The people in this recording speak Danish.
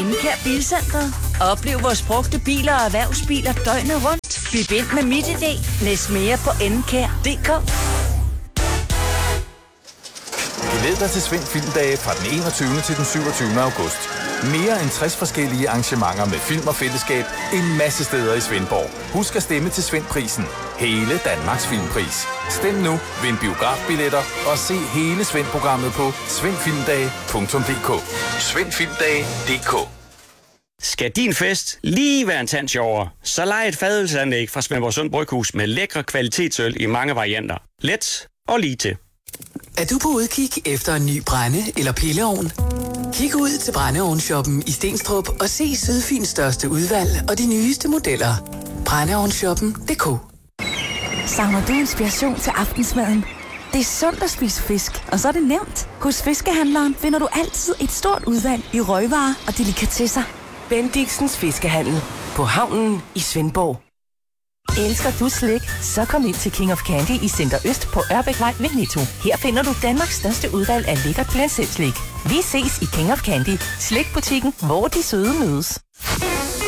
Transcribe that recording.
Annenkær Bilcentret. Oplev vores brugte biler og erhvervsbiler døgnet rundt. Byt ind med MitID. Læs mere på annenkær.dk. Glæd dig til Sven Filmdage fra den 21. til den 27. august. Mere end 60 forskellige arrangementer med film og fællesskab en masse steder i Svendborg. Husk at stemme til Svendprisen. Hele Danmarks filmpris. Stem nu, vind biografbilletter og se hele Svend-programmet på svendfilmdage.dk. Svendfilmdage.dk. Skal din fest lige være en tand sjovere, så lej et fadølsanlæg fra Svendborgsund Bryghus med lækre kvalitetsøl i mange varianter. Let og lige til. Er du på udkig efter en ny brænde- eller pilleovn? Kig ud til Brændeovnshoppen i Stenstrup og se Sydfyns største udvalg og de nyeste modeller. Brændeovnshoppen.dk. Savner du inspiration til aftensmaden? Det er sundt at spise fisk, og så er det nemt. Hos Fiskehandleren finder du altid et stort udvalg i røgvarer og delikatesser. Bendixens Fiskehandel på havnen i Svendborg. Elsker du slik? Så kom ind til King of Candy i Center Øst på Ørbækvej ved Netto. Her finder du Danmarks største udvalg af lækkert glasselslik. Vi ses i King of Candy, slikbutikken, hvor de søde mødes.